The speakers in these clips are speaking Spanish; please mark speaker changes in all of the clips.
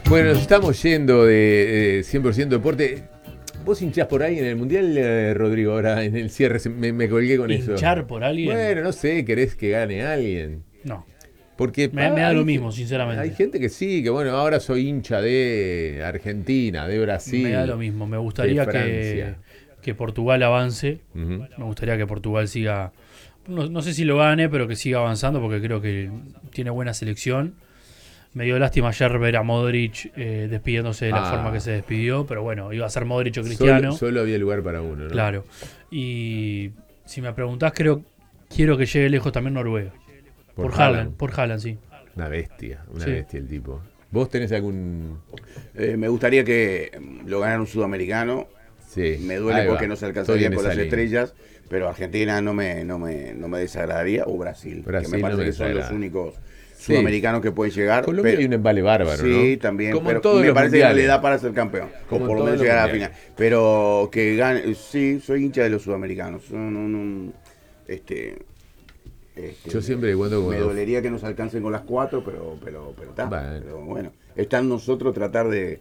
Speaker 1: Bueno, nos estamos yendo de 100% deporte. ¿Vos hinchás por ahí en el Mundial, Rodrigo? Ahora en el cierre me colgué con eso.
Speaker 2: ¿Hinchar por alguien?
Speaker 1: Bueno, no sé, ¿querés que gane alguien?
Speaker 2: No.
Speaker 1: Porque
Speaker 2: Me da lo mismo, sinceramente.
Speaker 1: Hay gente que sí, que bueno, ahora soy hincha de Argentina, de Brasil.
Speaker 2: Me da lo mismo. Me gustaría que Portugal avance. Me gustaría que Portugal siga. No sé si lo gane, pero que siga avanzando porque creo que tiene buena selección. Me dio lástima ayer ver a Modric despidiéndose de la forma que se despidió, pero bueno, iba a ser Modric o Cristiano.
Speaker 1: Solo había lugar para uno, ¿no?
Speaker 2: Claro. Y si me preguntás, quiero que llegue lejos también Noruega. Por Haaland, sí.
Speaker 1: Una bestia el tipo. ¿Vos tenés algún...?
Speaker 3: Me gustaría que lo ganara un sudamericano.
Speaker 1: Sí.
Speaker 3: Me duele porque no se alcanzaría con las estrellas, pero Argentina no me desagradaría, o Brasil, que me parece que son los únicos sudamericanos que pueden llegar.
Speaker 1: Colombia hay un embale bárbaro, ¿no?
Speaker 3: Sí, también,
Speaker 1: como
Speaker 3: pero me parece que no le da para ser campeón, o por lo menos llegar a la final. Pero que gane, sí, soy hincha de los sudamericanos.
Speaker 1: Yo siempre cuento
Speaker 3: me dolería que nos alcancen con las 4, pero está. Pero bueno, está en nosotros tratar de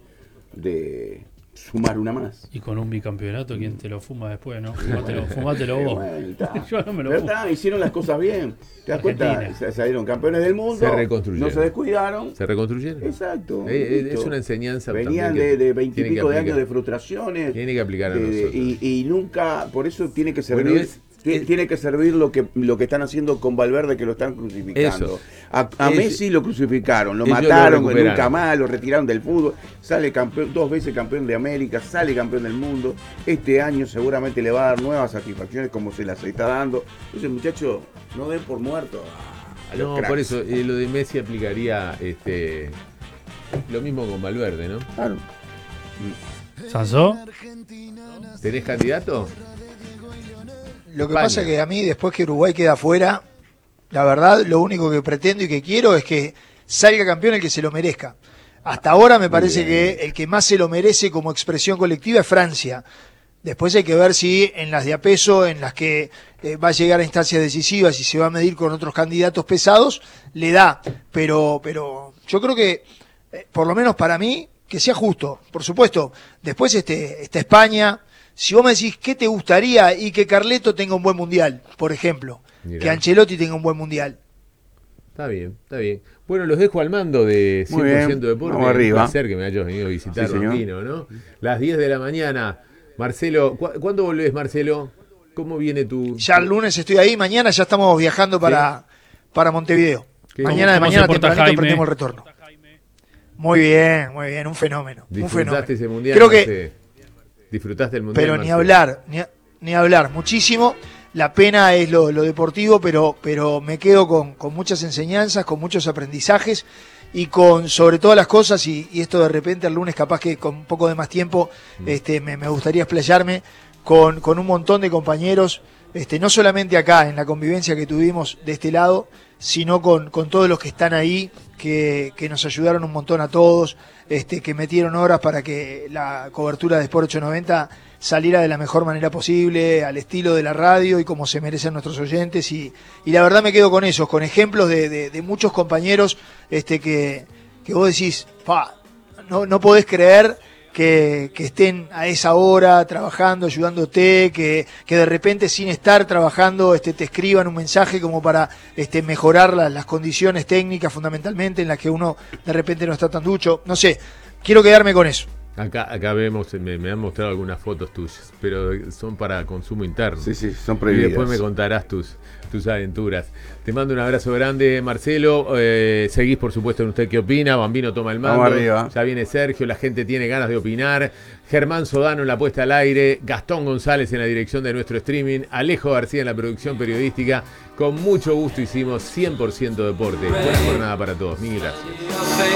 Speaker 3: sumar una más.
Speaker 2: Y con un bicampeonato, ¿quién te lo fuma después, no? Fumátelo vos.
Speaker 3: Bueno,
Speaker 2: yo no me lo fumo.
Speaker 3: Hicieron las cosas bien. ¿Te das cuenta? Salieron campeones del mundo.
Speaker 1: Se reconstruyeron.
Speaker 3: No se descuidaron.
Speaker 1: Se reconstruyeron.
Speaker 3: Exacto.
Speaker 1: Es una enseñanza.
Speaker 3: Venían de 20 y pico de años de frustraciones.
Speaker 1: Tiene que aplicar a nosotros.
Speaker 3: Y nunca, por eso tiene que servir. Tiene que servir lo que están haciendo con Valverde, que lo están crucificando. A Messi lo crucificaron, lo mataron, nunca más, lo retiraron del fútbol. Sale campeón, 2 veces campeón de América, sale campeón del mundo. Este año seguramente le va a dar nuevas satisfacciones como se las está dando. Entonces, muchachos, no den por muerto a los cracks.
Speaker 1: Por eso lo de Messi aplicaría lo mismo con Valverde, ¿no?
Speaker 3: Claro.
Speaker 2: ¿Sansó?
Speaker 1: ¿Tenés candidato?
Speaker 4: Lo que pasa es que a mí, después que Uruguay queda afuera, la verdad, lo único que pretendo y que quiero es que salga campeón el que se lo merezca. Hasta ahora me parece que el que más se lo merece como expresión colectiva es Francia. Después hay que ver si en las de a peso, en las que va a llegar a instancias decisivas y se va a medir con otros candidatos pesados, le da. Pero yo creo que, por lo menos para mí, que sea justo. Por supuesto, después está España. Si vos me decís qué te gustaría y que Carleto tenga un buen mundial, por ejemplo, que Ancelotti tenga un buen mundial.
Speaker 1: Está bien. Bueno, los dejo al mando de 100% Deporte.
Speaker 3: Vamos arriba.
Speaker 1: Un placer que me hayas venido a visitar, Rondino, ¿no? Las 10 de la mañana. Marcelo, ¿cuándo volvés, Marcelo? ¿Cómo viene tu...?
Speaker 4: Ya el lunes estoy ahí, mañana ya estamos viajando para Montevideo. Mañana tempranito prendemos el retorno. Muy bien, un fenómeno.
Speaker 1: ¿Disfrutaste ese mundial?
Speaker 4: Creo que...
Speaker 1: ¿Disfrutaste el mundial?
Speaker 4: Pero ni hablar, muchísimo. La pena es lo deportivo, pero me quedo con muchas enseñanzas, con muchos aprendizajes y con, sobre todas las cosas, y esto de repente el lunes capaz que con un poco de más tiempo me gustaría explayarme con un montón de compañeros, no solamente acá en la convivencia que tuvimos de este lado, sino con todos los que están ahí, que nos ayudaron un montón a todos, que metieron horas para que la cobertura de Sport 890 saliera de la mejor manera posible, al estilo de la radio y como se merecen nuestros oyentes. Y la verdad me quedo con esos, con ejemplos de muchos compañeros que vos decís, no podés creer que estén a esa hora trabajando, ayudándote, que de repente sin estar trabajando te escriban un mensaje como para mejorar las condiciones técnicas fundamentalmente en las que uno de repente no está tan ducho. No sé, quiero quedarme con eso.
Speaker 1: Acá vemos, me han mostrado algunas fotos tuyas, pero son para consumo interno.
Speaker 3: Sí, son prohibidas.
Speaker 1: Y después me contarás tus aventuras. Te mando un abrazo grande, Marcelo. Seguís, por supuesto, en Usted Qué Opina. Bambino toma el mando.
Speaker 3: Vamos arriba.
Speaker 1: Ya viene Sergio, la gente tiene ganas de opinar. Germán Sodano en la puesta al aire. Gastón González en la dirección de nuestro streaming. Alejo García en la producción periodística. Con mucho gusto hicimos 100% Deporte. Buena jornada para todos. Mil gracias.